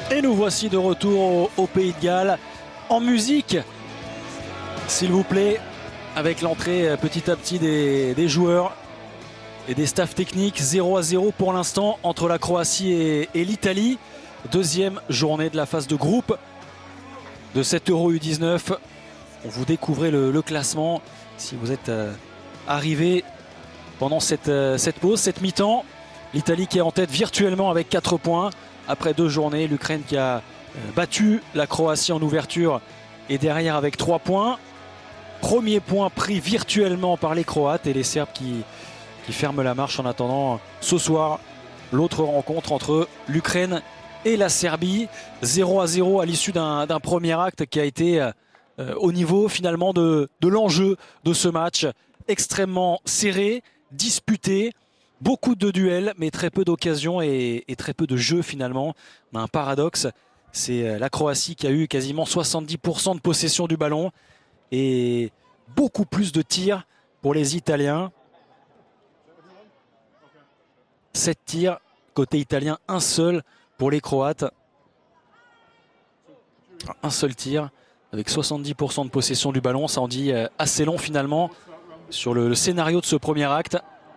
Et nous voici de retour au Pays de Galles en musique, s'il vous plaît, avec l'entrée petit à petit des joueurs et des staffs techniques. 0-0 pour l'instant entre la Croatie et l'Italie. Deuxième journée de la phase de groupe de cet Euro U19. On vous découvrez le classement si vous êtes arrivé pendant cette pause, cette mi-temps. L'Italie qui est en tête virtuellement avec 4 points. Après 2 journées, l'Ukraine qui a battu la Croatie en ouverture et derrière avec 3 points. Premier point pris virtuellement par les Croates et les Serbes qui ferment la marche en attendant ce soir l'autre rencontre entre l'Ukraine et la Serbie. 0-0 à l'issue d'un premier acte qui a été au niveau finalement de l'enjeu de ce match. Extrêmement serré, disputé. Beaucoup de duels, mais très peu d'occasions et très peu de jeux finalement. On a un paradoxe, c'est la Croatie qui a eu quasiment 70% de possession du ballon et beaucoup plus de tirs pour les Italiens. 7 tirs, côté italien, un seul pour les Croates. Un seul tir, avec 70% de possession du ballon, ça en dit assez long finalement sur le scénario de ce premier acte.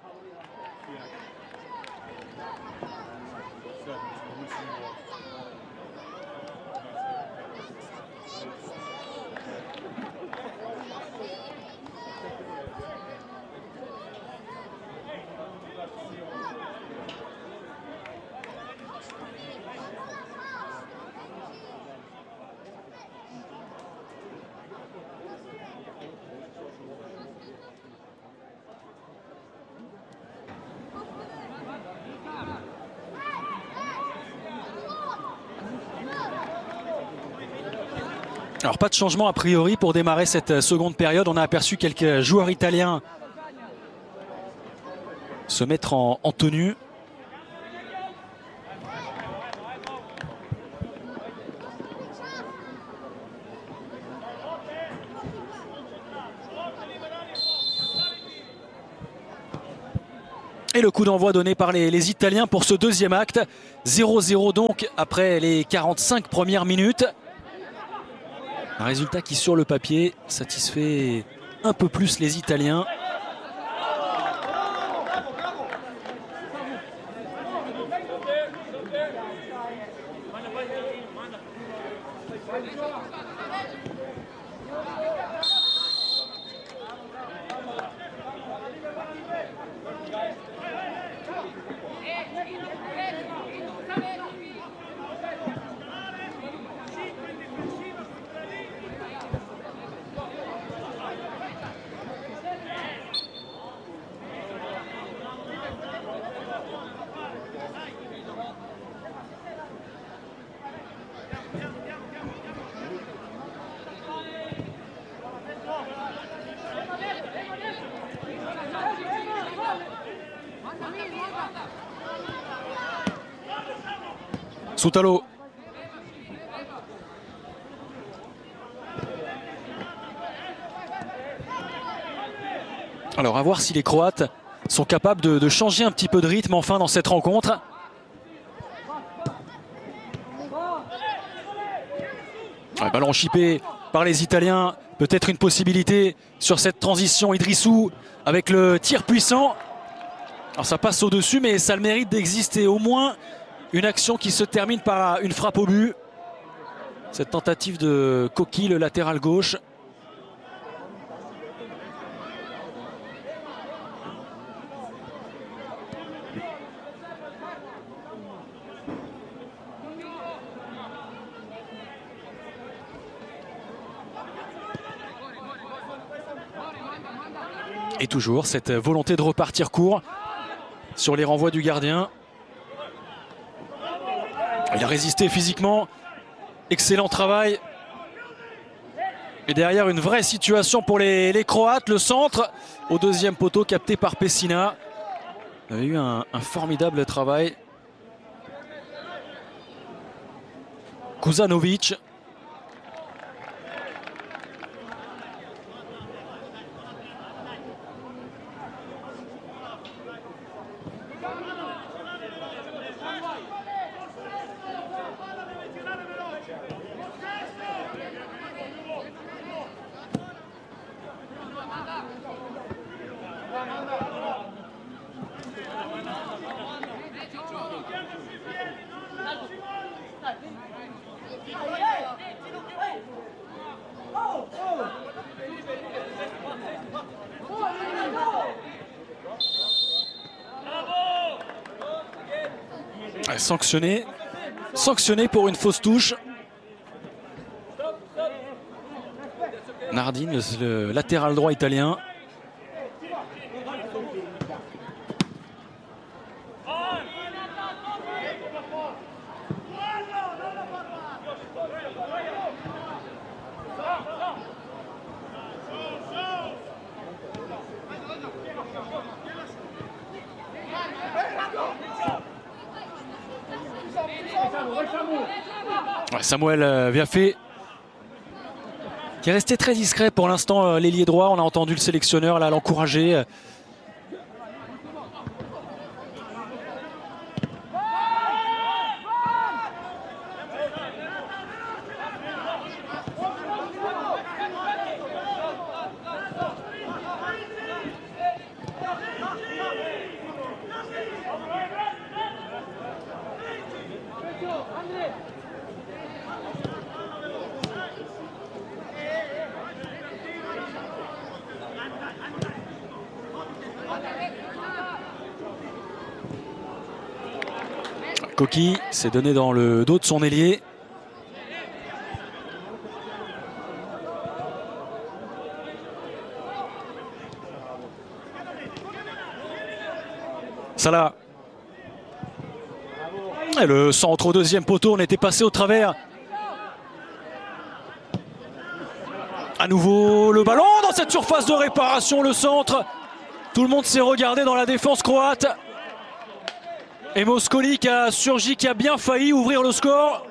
Alors pas de changement a priori pour démarrer cette seconde période. On a aperçu quelques joueurs italiens se mettre en tenue. Et le coup d'envoi donné par les Italiens pour ce deuxième acte. 0-0 donc après les 45 premières minutes. Un résultat qui sur le papier satisfait un peu plus les Italiens. Soutalo. Alors à voir si les Croates sont capables de changer un petit peu de rythme enfin dans cette rencontre. Ballon chippé par les Italiens. Peut-être une possibilité sur cette transition. Idrissou avec le tir puissant. Alors ça passe au-dessus mais ça a le mérite d'exister au moins. Une action qui se termine par une frappe au but. Cette tentative de Koki, le latéral gauche. Et toujours cette volonté de repartir court sur les renvois du gardien. Il a résisté physiquement. Excellent travail. Et derrière, une vraie situation pour les Croates. Le centre au deuxième poteau capté par Pessina. Il avait eu un formidable travail. Kuzanovic. Sanctionné pour une fausse touche. Nardin, le latéral droit italien. Samuel Viafé qui est resté très discret pour l'instant, l'ailier droit. On a entendu le sélectionneur là l'encourager. Coquille s'est donné dans le dos de son ailier. Salah. Et le centre au deuxième poteau, on était passé au travers. À nouveau le ballon dans cette surface de réparation, le centre. Tout le monde s'est regardé dans la défense croate. Et Mosconi qui a surgi, qui a bien failli ouvrir le score.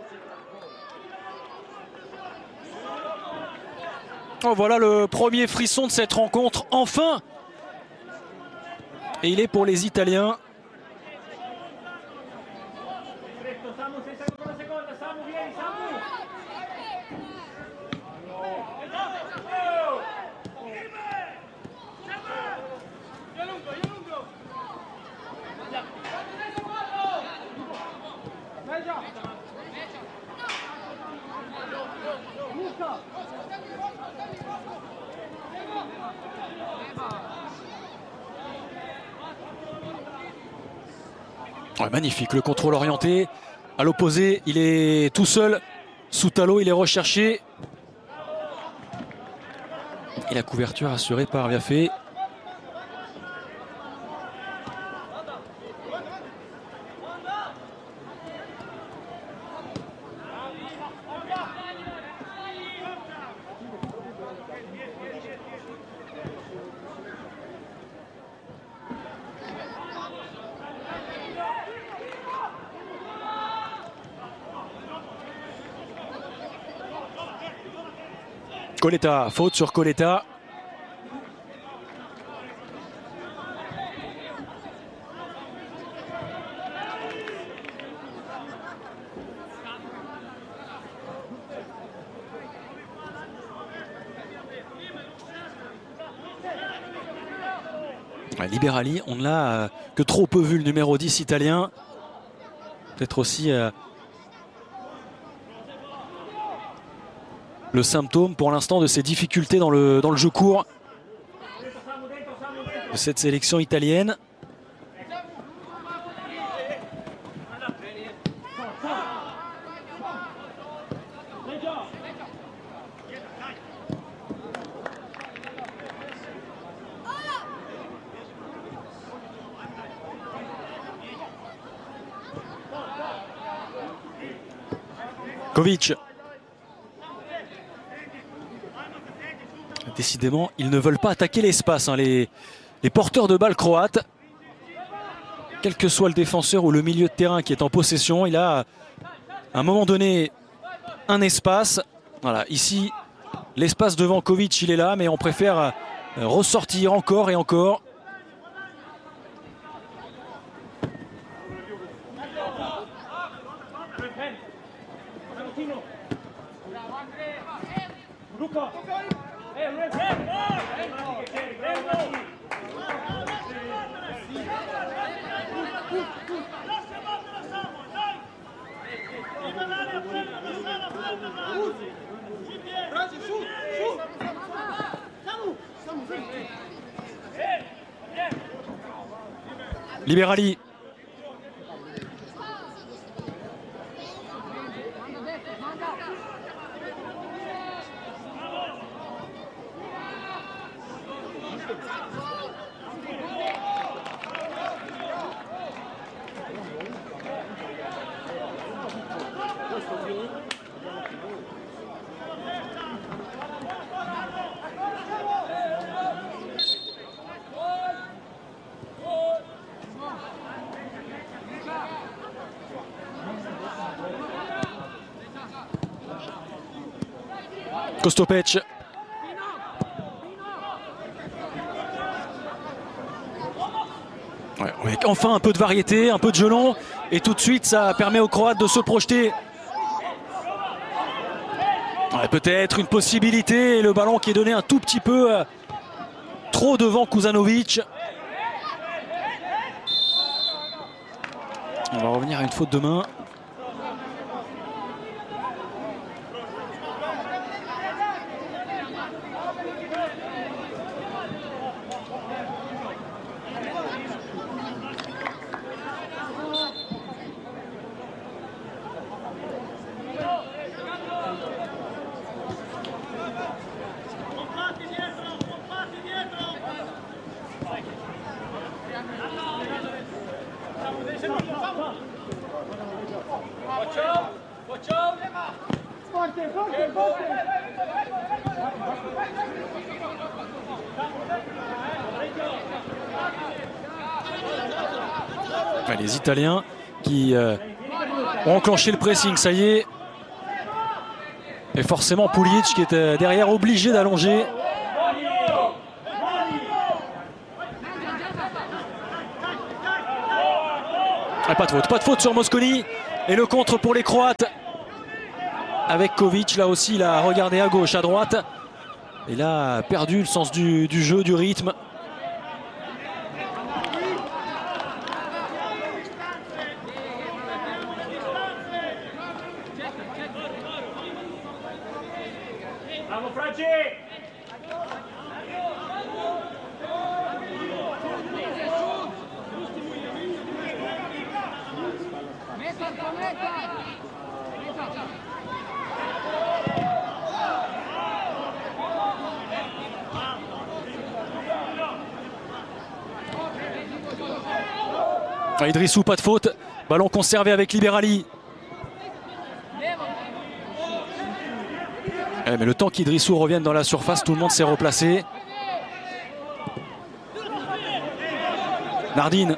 Oh, voilà le premier frisson de cette rencontre, enfin. Et il est pour les Italiens. Ouais, magnifique, le contrôle orienté. À l'opposé, il est tout seul. Soutalo, il est recherché. Et la couverture assurée par Viafé. Coletta, faute sur Coletta. Liberali, on ne l'a que trop peu vu, le numéro 10 italien. Peut-être aussi le symptôme pour l'instant de ses difficultés dans le jeu court de cette sélection italienne. Kovic. Décidément, ils ne veulent pas attaquer l'espace, hein, les porteurs de balles croates. Quel que soit le défenseur ou le milieu de terrain qui est en possession, il a à un moment donné un espace. Voilà, ici, l'espace devant Kovic, il est là, mais on préfère ressortir encore et encore. Liberali. Kostopec. Ouais, avec enfin un peu de variété, un peu de jeu long, et tout de suite ça permet aux Croates de se projeter. Ouais, peut-être une possibilité, et le ballon qui est donné un tout petit peu trop devant Kuzanovic. On va revenir à une faute de main. Les Italiens qui ont enclenché le pressing, ça y est. Et forcément Pulic qui était derrière obligé d'allonger. Ah, pas de faute sur Mosconi. Et le contre pour les Croates. Avec Kovic, là aussi il a regardé à gauche, à droite. Et là a perdu le sens du jeu, du rythme. Idrissou, pas de faute. Ballon conservé avec Liberali. Mais le temps qu'Idrissou revienne dans la surface, tout le monde s'est replacé. Nardine.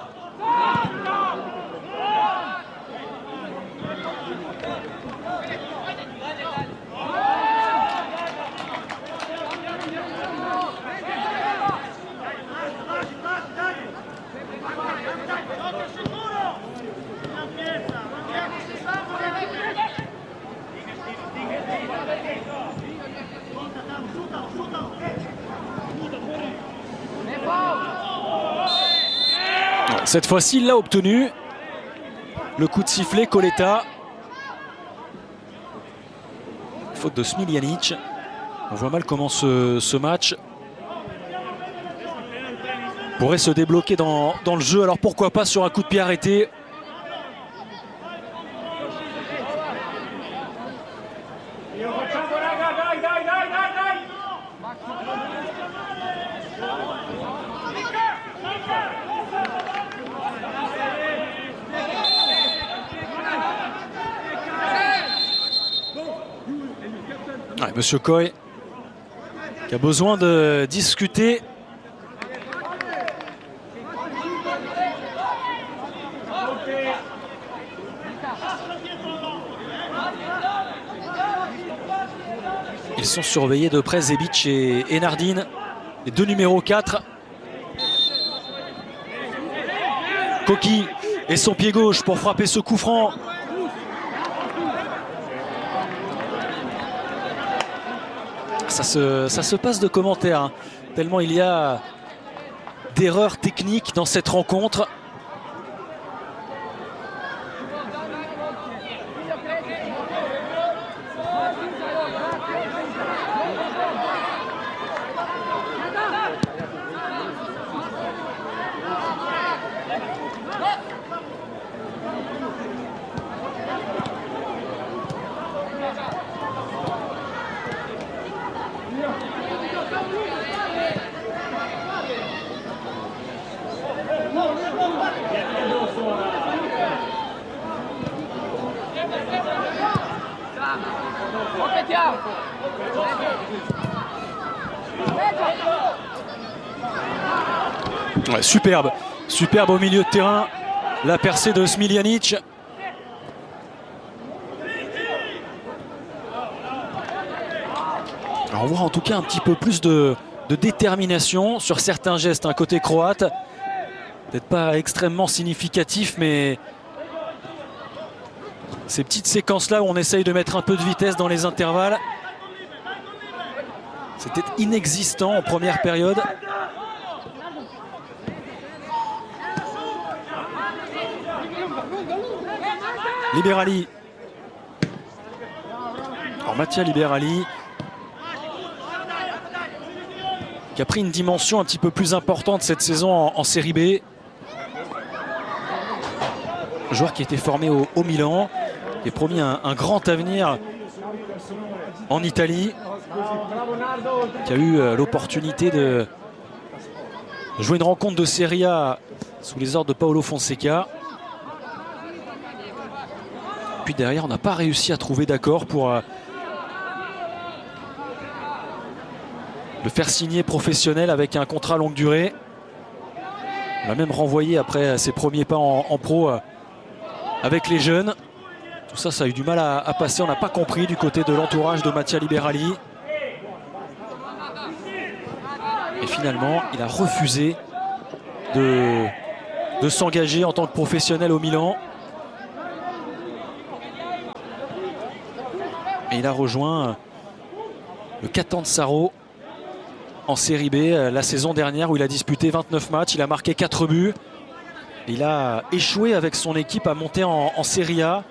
Cette fois-ci, il l'a obtenu. Le coup de sifflet, Coletta. Faute de Smiljanic. On voit mal comment ce match pourrait se débloquer dans le jeu. Alors pourquoi pas sur un coup de pied arrêté. Ouais, Monsieur Coy qui a besoin de discuter. Ils sont surveillés de près, Zebic et Nardine, les deux numéros 4. Koki et son pied gauche pour frapper ce coup franc. Ça se passe de commentaires, hein, tellement il y a d'erreurs techniques dans cette rencontre. Ouais, superbe, superbe au milieu de terrain, la percée de Smiljanic. Alors on voit en tout cas un petit peu plus de détermination sur certains gestes, un côté croate. Peut-être pas extrêmement significatif, mais ces petites séquences-là où on essaye de mettre un peu de vitesse dans les intervalles, c'était inexistant en première période. Liberali. Alors Mattia Liberali, qui a pris une dimension un petit peu plus importante cette saison en Série B. Joueur qui a été formé au Milan, qui est promis un grand avenir en Italie, qui a eu l'opportunité de jouer une rencontre de Serie A sous les ordres de Paolo Fonseca. Puis derrière, on n'a pas réussi à trouver d'accord pour le faire signer professionnel avec un contrat longue durée. On l'a même renvoyé après ses premiers pas en pro avec les jeunes. Tout ça, ça a eu du mal à passer. On n'a pas compris du côté de l'entourage de Mattia Liberali. Et finalement, il a refusé de s'engager en tant que professionnel au Milan. Et il a rejoint le Catanzaro en Série B la saison dernière où il a disputé 29 matchs. Il a marqué 4 buts. Il a échoué avec son équipe à monter en Serie A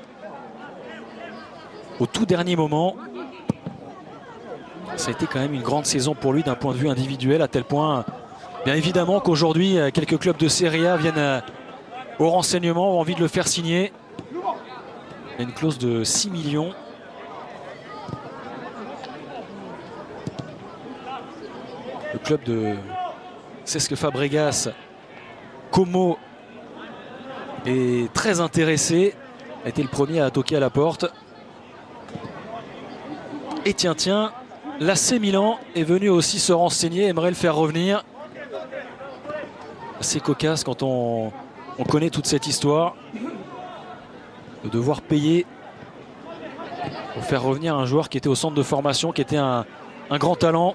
au tout dernier moment. Ça a été quand même une grande saison pour lui d'un point de vue individuel, à tel point, bien évidemment, qu'aujourd'hui, quelques clubs de Serie A viennent au renseignement, ont envie de le faire signer. Il y a une clause de 6 millions. Le club de Cesc Fabregas, Como, est très intéressé, a été le premier à toquer à la porte. Et tiens, l'AC Milan est venu aussi se renseigner, aimerait le faire revenir. C'est cocasse quand on connaît toute cette histoire, de devoir payer pour faire revenir un joueur qui était au centre de formation, qui était un grand talent.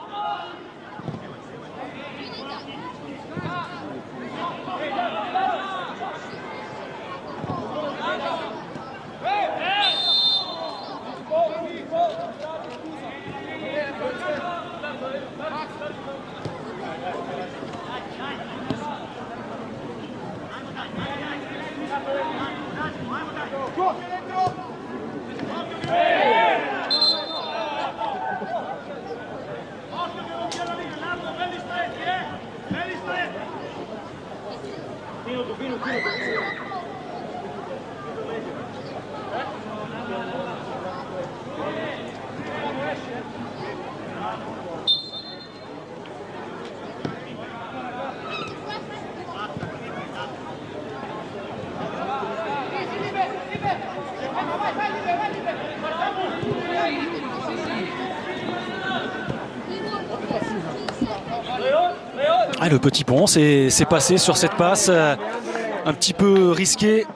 Ah, le petit pont s'est passé sur cette passe un petit peu risquée.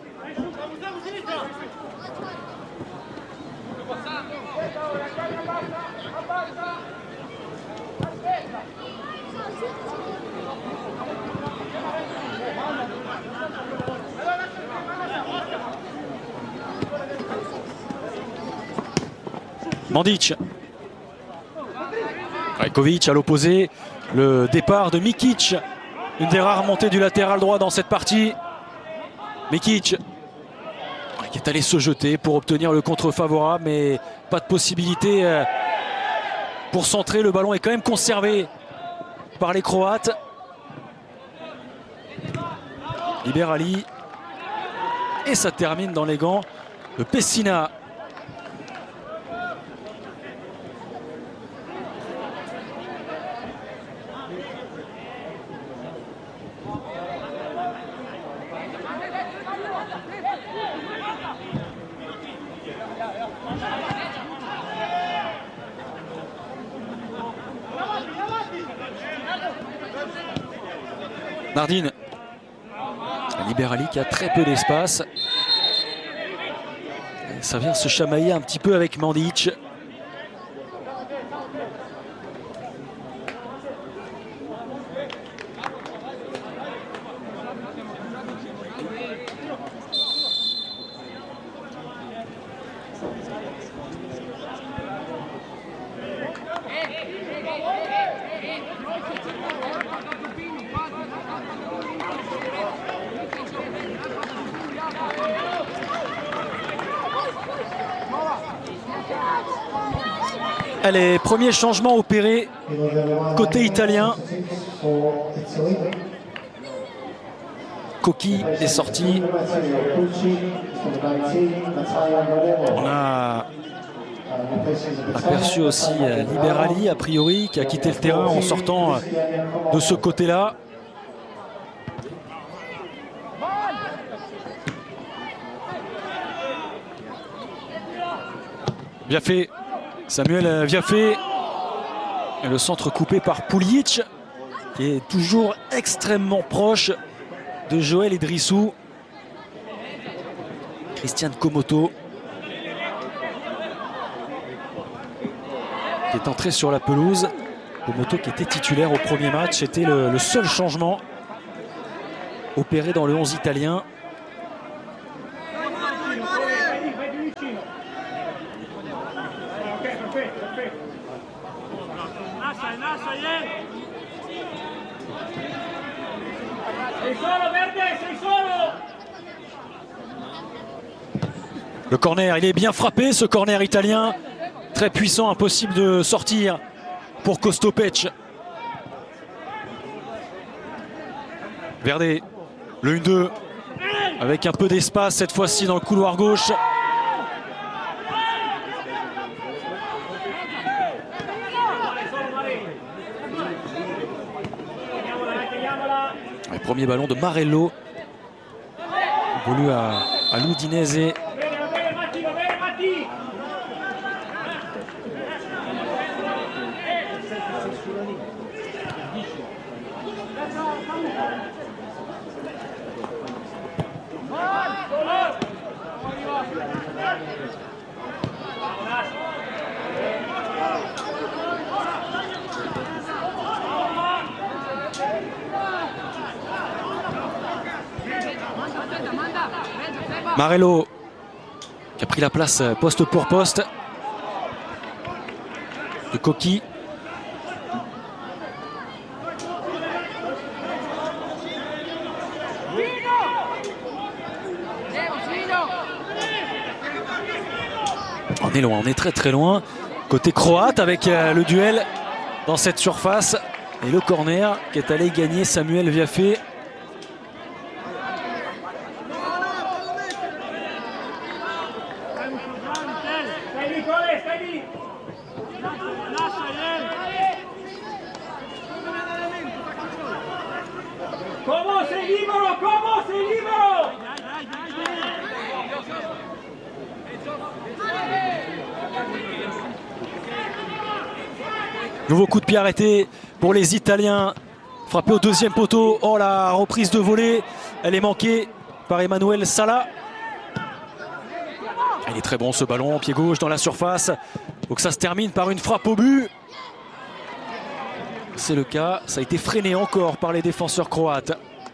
Mandic. Rajkovic à l'opposé. Le départ de Mikic. Une des rares montées du latéral droit dans cette partie. Mikic qui est allé se jeter pour obtenir le contre favorable, mais pas de possibilité pour centrer. Le ballon est quand même conservé par les Croates. Liberali. Et ça termine dans les gants de Pessina. Nardine. Liberali qui a très peu d'espace. Ça vient se chamailler un petit peu avec Mandic. Les premiers changements opérés côté italien. Cocchi est sorti. On a aperçu aussi Liberali, a priori, qui a quitté le terrain en sortant de ce côté-là. Bien fait. Samuel Viafé, et le centre coupé par Puljic, qui est toujours extrêmement proche de Joël Idrissou. Christian Komoto, qui est entré sur la pelouse. Komoto qui était titulaire au premier match, c'était le seul changement opéré dans le 11 italien. Le corner, il est bien frappé, ce corner italien. Très puissant, impossible de sortir pour Kostopec. Verdé, le 1-2, avec un peu d'espace cette fois-ci dans le couloir gauche. Le premier ballon de Marello, voulu à l'Udinese. Marello qui a pris la place poste pour poste de Cocchi. On est loin, on est très très loin. Côté croate avec le duel dans cette surface et le corner qui est allé gagner Samuel Viafé. Nouveau coup de pied arrêté pour les Italiens. Frappé au deuxième poteau. Oh, la reprise de volée. Elle est manquée par Emmanuel Sala. Il est très bon ce ballon. Pied gauche dans la surface. Faut que ça se termine par une frappe au but. C'est le cas. Ça a été freiné encore par les défenseurs croates.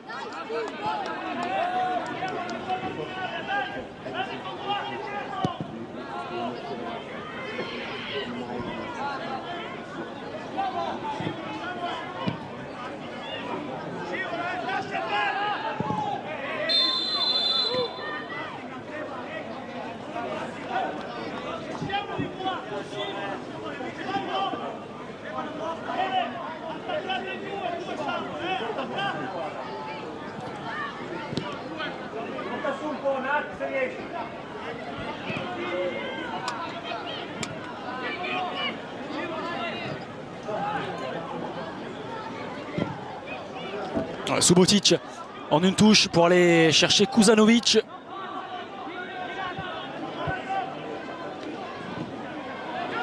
Subotic en une touche pour aller chercher Kuzanovic.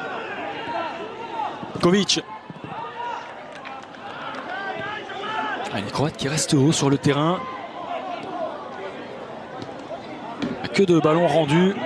Kovic. Les Croates qui restent haut sur le terrain. Que de ballons rendus.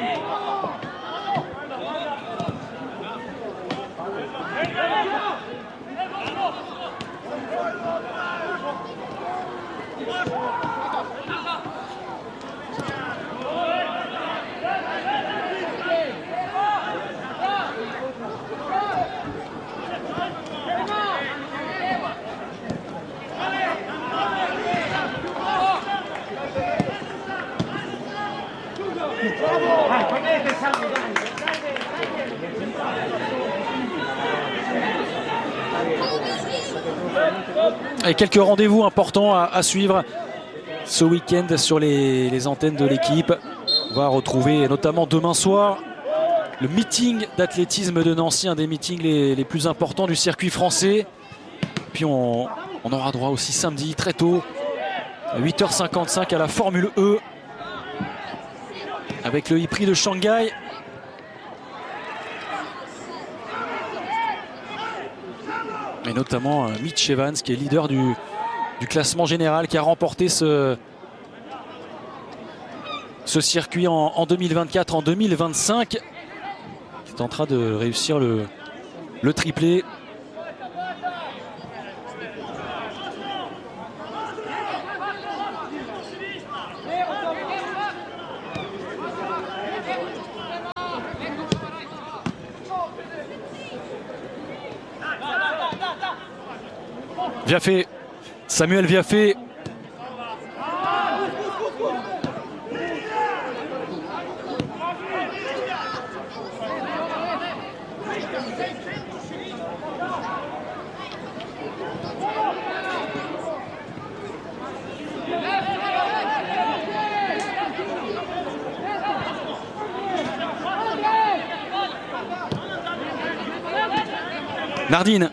Et quelques rendez-vous importants à suivre ce week-end sur les antennes de l'équipe. On va retrouver notamment demain soir le meeting d'athlétisme de Nancy, un des meetings les plus importants du circuit français. Puis on aura droit aussi samedi très tôt à 8h55 à la Formule E avec le e-prix de Shanghai. Et notamment Mitch Evans qui est leader du classement général, qui a remporté ce circuit en 2024, en 2025, qui est en train de réussir le triplé. Viafé, Samuel Viafé. Nardine.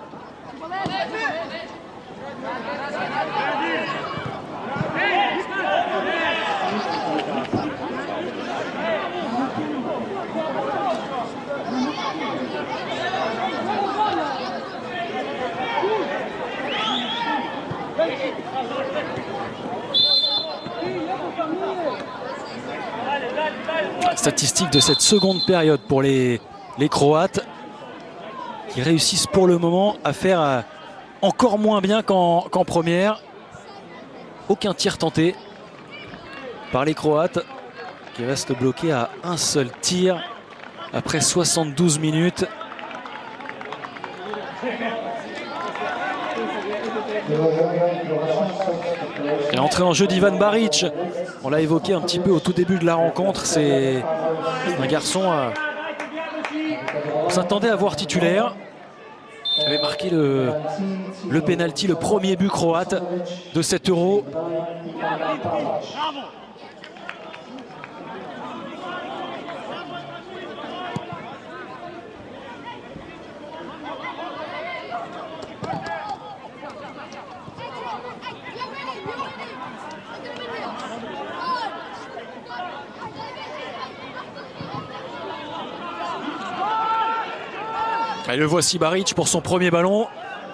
Statistique de cette seconde période pour les Croates, qui réussissent pour le moment à faire encore moins bien qu'en première. Aucun tir tenté par les Croates, qui restent bloqués à un seul tir après 72 minutes. Et entrée en jeu d'Ivan Baric, on l'a évoqué un petit peu au tout début de la rencontre, c'est un garçon on s'attendait à voir titulaire, qui avait marqué le penalty, le premier but croate de cet Euro. Et le voici Baric pour son premier ballon.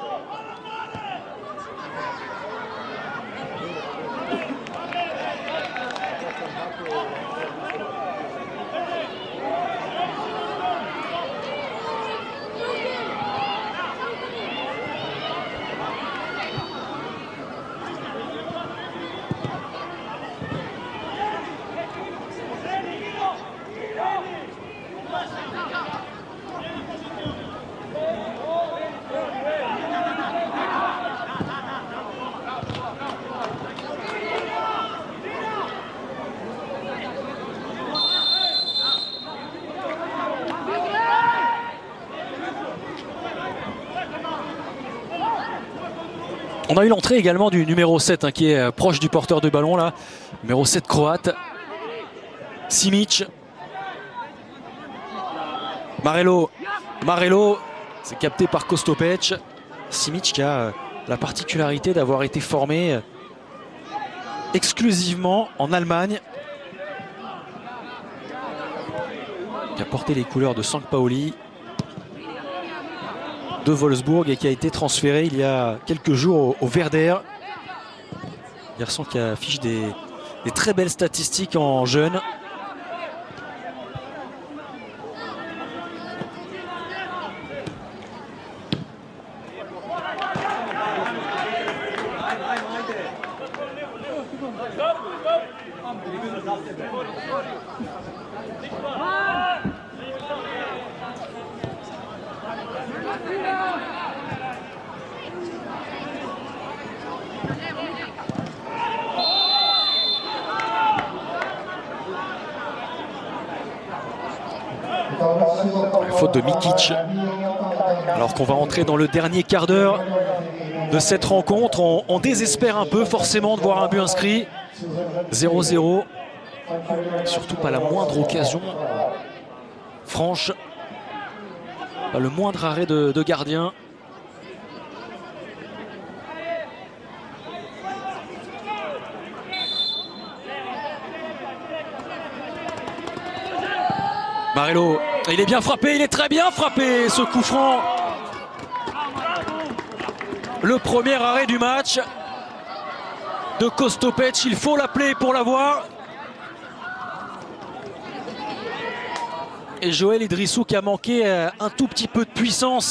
On a eu l'entrée également du numéro 7 qui est proche du porteur de ballon là. Numéro 7 croate. Simic. Marello. C'est capté par Kostopec. Simic qui a la particularité d'avoir été formé exclusivement en Allemagne. Qui a porté les couleurs de St. Pauli, de Wolfsburg, et qui a été transféré il y a quelques jours au Werder. Garçon qui affiche des très belles statistiques en jeune. Faute de Mikic. Alors qu'on va entrer dans le dernier quart d'heure de cette rencontre. On désespère un peu forcément de voir un but inscrit. 0-0. Surtout pas la moindre occasion franche. Pas le moindre arrêt de gardien. Marello, il est bien frappé, il est très bien frappé, ce coup franc. Le premier arrêt du match de Kostopec, il faut l'appeler pour l'avoir. Et Joël Idrissou qui a manqué un tout petit peu de puissance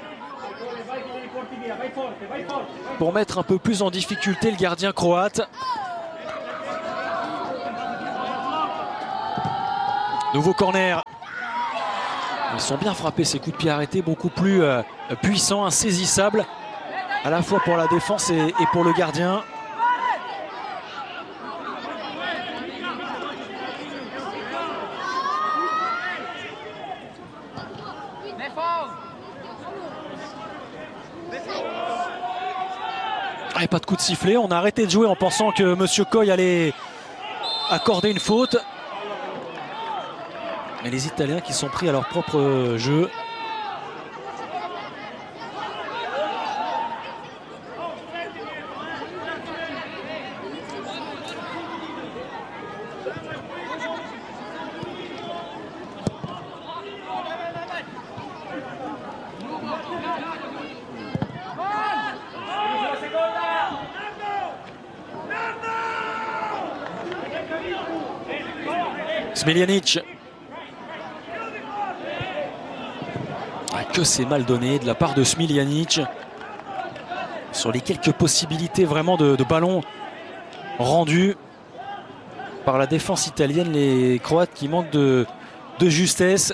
pour mettre un peu plus en difficulté le gardien croate. Nouveau corner. Ils sont bien frappés ces coups de pied arrêtés, beaucoup plus puissants, insaisissables, à la fois pour la défense et pour le gardien. Et pas de coup de sifflet, on a arrêté de jouer en pensant que M. Coy allait accorder une faute. Mais les Italiens qui sont pris à leur propre jeu. Smiljanic. Que c'est mal donné de la part de Smiljanic sur les quelques possibilités vraiment de ballon rendu par la défense italienne, les Croates qui manquent de justesse.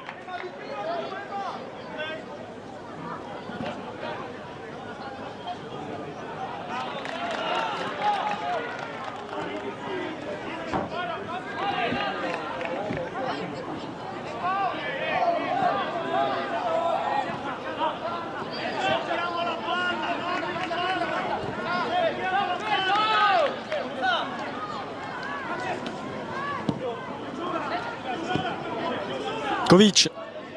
Kovic.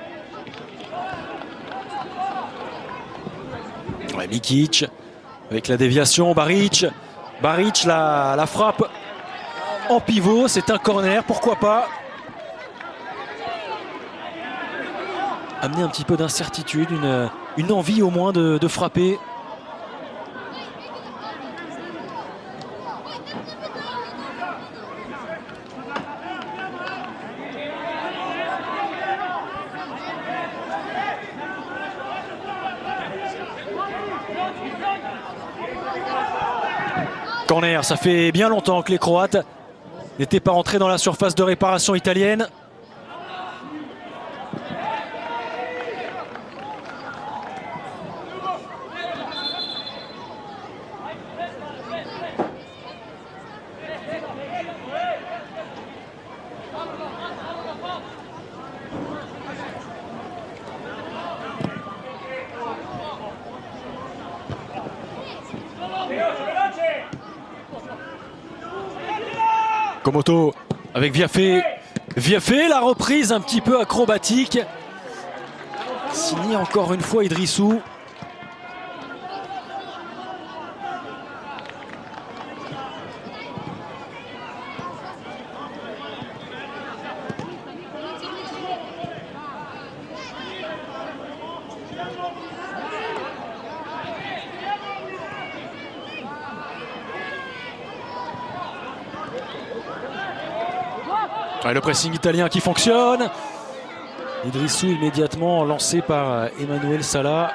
Ouais, Mikic avec la déviation. Baric. Baric la frappe en pivot. C'est un corner, pourquoi pas. Amener un petit peu d'incertitude, une envie au moins de frapper. Corner, ça fait bien longtemps que les Croates n'étaient pas entrés dans la surface de réparation italienne. Komoto avec Viafé. Viafé, la reprise un petit peu acrobatique. Signé encore une fois Idrissou. Ouais, le pressing italien qui fonctionne. Idrissou immédiatement lancé par Emmanuel Sala.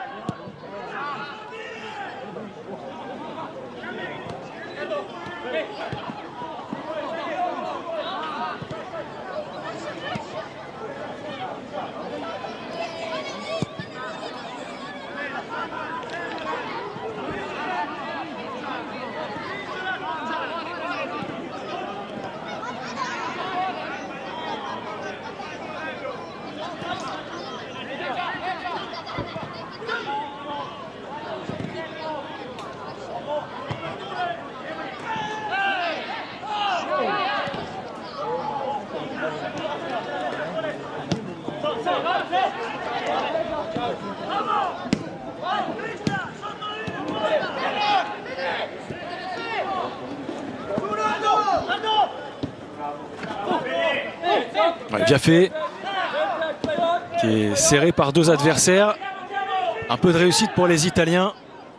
Ouais, bien fait, qui est serré par deux adversaires. Un peu de réussite pour les Italiens.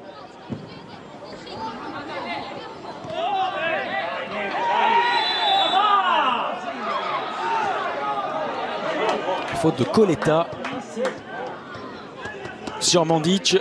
Faute de Coletta sur Mandic.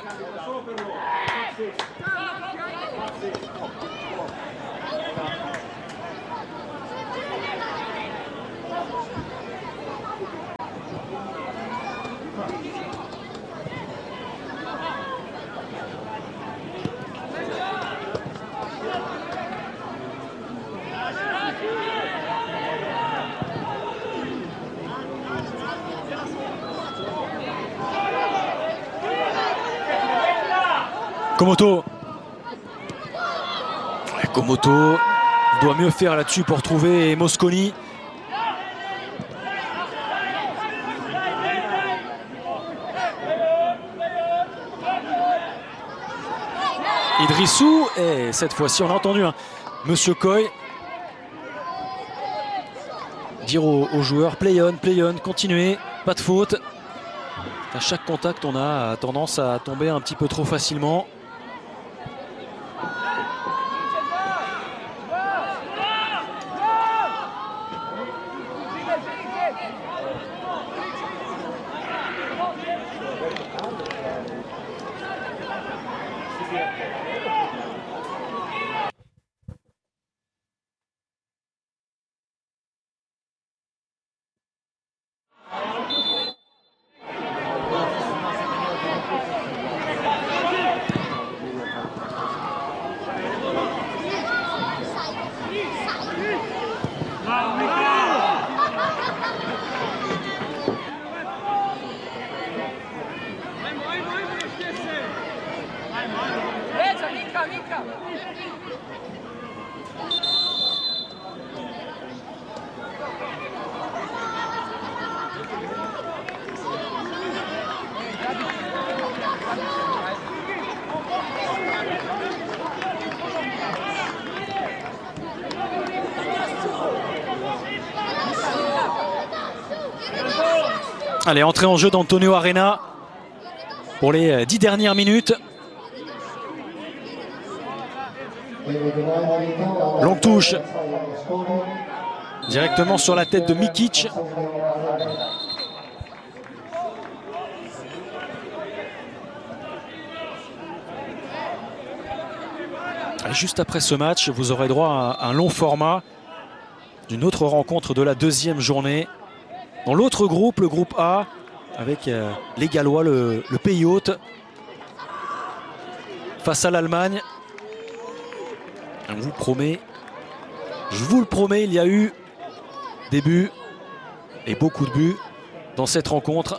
Komoto. Komoto doit mieux faire là-dessus pour trouver Mosconi. Idrissou, et cette fois-ci on a entendu Monsieur Coy dire aux joueurs play on, continuez, pas de faute. À chaque contact on a tendance à tomber un petit peu trop facilement. Allez, entrée en jeu d'Antonio Arena pour les 10 dernières minutes. Longue touche directement sur la tête de Mikic. Et juste après ce match, vous aurez droit à un long format d'une autre rencontre de la deuxième journée. Dans l'autre groupe, le groupe A, avec les Gallois, le pays hôte, face à l'Allemagne. On vous promet, je vous le promets, il y a eu des buts et beaucoup de buts dans cette rencontre.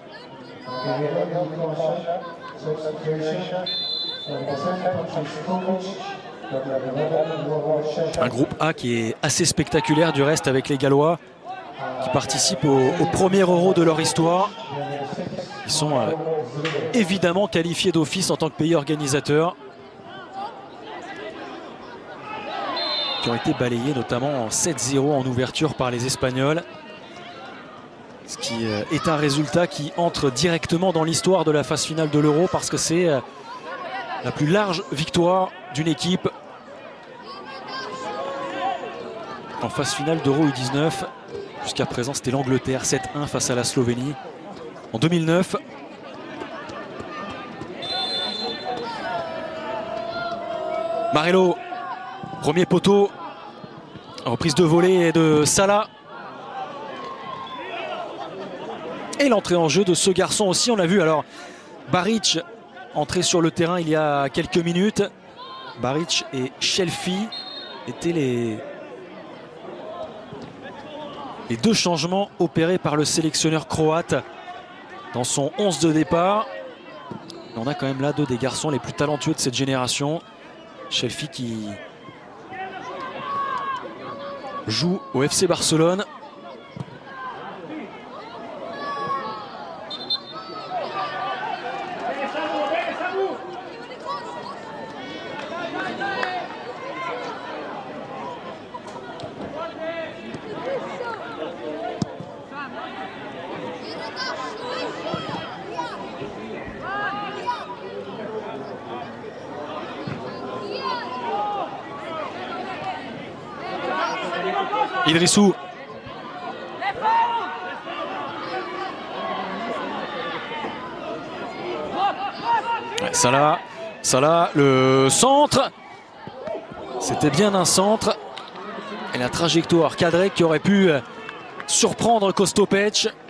Un groupe A qui est assez spectaculaire du reste avec les Gallois qui participent au premier Euro de leur histoire. Ils sont évidemment qualifiés d'office en tant que pays organisateur. Qui ont été balayés notamment en 7-0 en ouverture par les Espagnols. Ce qui est un résultat qui entre directement dans l'histoire de la phase finale de l'Euro parce que c'est la plus large victoire d'une équipe en phase finale d'Euro U19 Jusqu'à présent, c'était l'Angleterre 7-1 face à la Slovénie en 2009. Marello, premier poteau, reprise de volée de Salah. Et l'entrée en jeu de ce garçon aussi, on l'a vu. Alors, Baric entré sur le terrain il y a quelques minutes. Baric et Shelfi étaient les deux changements opérés par le sélectionneur croate dans son 11 de départ. Et on a quand même là deux des garçons les plus talentueux de cette génération. Shelfi qui joue au FC Barcelone. Idrissou. Salah, le centre. C'était bien un centre. Et la trajectoire cadrée qui aurait pu surprendre Kostopec.